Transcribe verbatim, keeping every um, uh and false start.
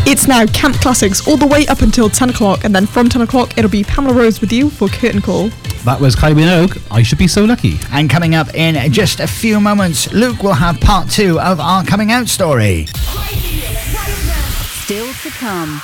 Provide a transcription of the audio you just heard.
It's now Camp Classics all the way up until ten o'clock, and then from ten o'clock it'll be Pamela Rose with you for Curtain Call. That was Kylie Minogue, I Should Be So Lucky. And coming up in just a few moments, Luke will have part two of our coming out story. Still to come.